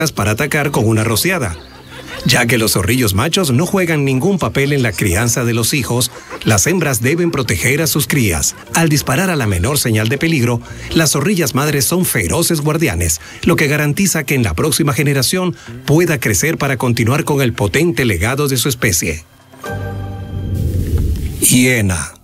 para atacar con una rociada. Ya que los zorrillos machos no juegan ningún papel en la crianza de los hijos, las hembras deben proteger a sus crías. Al disparar a la menor señal de peligro, las zorrillas madres son feroces guardianes, lo que garantiza que en la próxima generación pueda crecer para continuar con el potente legado de su especie. Hiena.